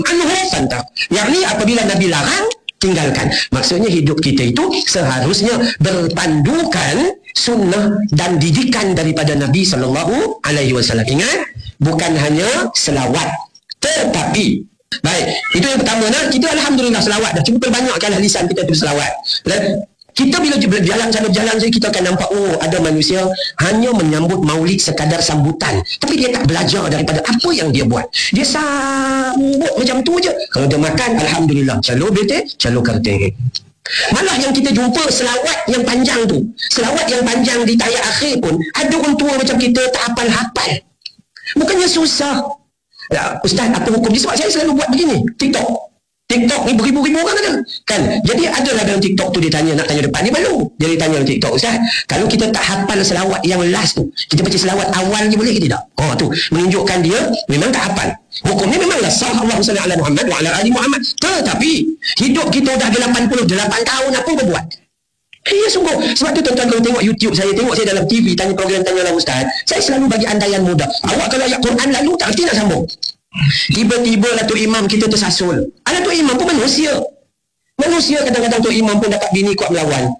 anhu fantah. Yang ni apabila Nabi larang, tinggalkan. Maksudnya hidup kita itu seharusnya berpandukan sunnah dan didikan daripada Nabi SAW. Ingat, bukan hanya selawat, tetapi baik, itu yang pertama. Kita alhamdulillah selawat dah, cuba perbanyakkanlah lisan kita tu selawat. Kita bila berjalan sana kita akan nampak, oh, ada manusia hanya menyambut maulid sekadar sambutan, tapi dia tak belajar daripada apa yang dia buat. Dia sambut macam tu je. Kalau dia makan, alhamdulillah, calo bete, calo karte. Malah yang kita jumpa selawat yang panjang tu, selawat yang panjang di tayat akhir pun, ada orang tua macam kita tak hafal-hafal. Bukannya susah. Ya, Ustaz, apa hukum dia? Sebab saya selalu buat begini, TikTok ni beribu-ribu orang ada kan. Jadi adalah dalam TikTok tu dia tanya, nak tanya depan, dia malu. Dia tanya dalam TikTok, Ustaz, kalau kita tak hafal selawat yang last tu, kita baca selawat awal je boleh ke tidak? Oh tu, menunjukkan dia memang tak hafal. Hukumnya memanglah sah, Allahumma salli ala Muhammad wa ala ali Muhammad. Tetapi hidup kita dah 88 tahun, apa kau buat? Ya sungguh. Sebab tu tuan-tuan kalau tengok YouTube saya, tengok saya dalam TV tanya program Tanyalah Ustaz, saya selalu bagi andaian mudah. Awak kalau ayat Quran lalu tak erti nak sambung, tiba-tiba lah Tok Imam kita tersasul. Alah, Tok Imam pun manusia. Kadang-kadang Tok Imam pun dapat bini kuat melawan.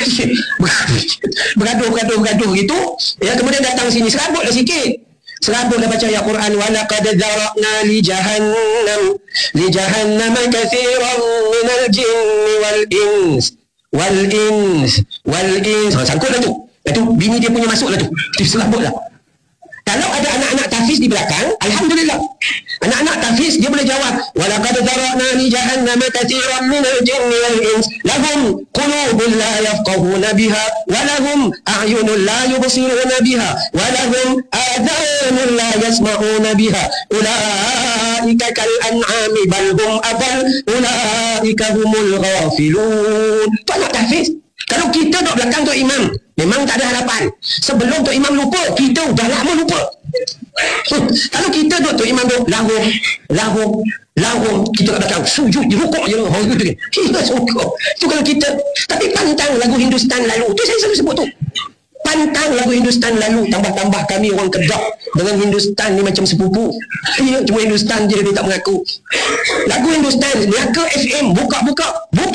Bergaduh gitu. Ya, kemudian datang sini, serabutlah sikit. Serabutlah baca ayat Quran. Wa laqad dzara'na li jahannam katsiran minal jinni wal ins. Sangkutlah tu. Itu bini dia punya masuklah tu. Serabutlah. Kalau ada anak-anak tahfiz di belakang, alhamdulillah. Anak-anak tahfiz dia boleh jawab, walaqad zara'na li jahannam katsiran minal jinni wal ins lahum qulubun la yafqahuna biha wa lahum a'yunun la yubsiruna biha wa lahum adhanun la yasma'una biha ulaika kal an'ami bal hum adall ulaika humul ghafilun. Tu anak tahfiz. Kalau kita duduk belakang Tok Imam, memang tak ada harapan. Sebelum Tok Imam lupa, kita dah lama lupa. Kalau kita duduk Tok Imam duduk lahum, kita kat belakang sujud, rukuk je. Kita sungguh. Itu kalau kita, tapi pantang lagu Hindustan lalu. Tu saya selalu sebut tu. Pantang lagu Hindustan lalu, tambah-tambah kami orang Kedah dengan Hindustan ni macam sepupu. Ya, cuma Hindustan je dia tak mengaku. Lagu Hindustan, Niaga FM, buka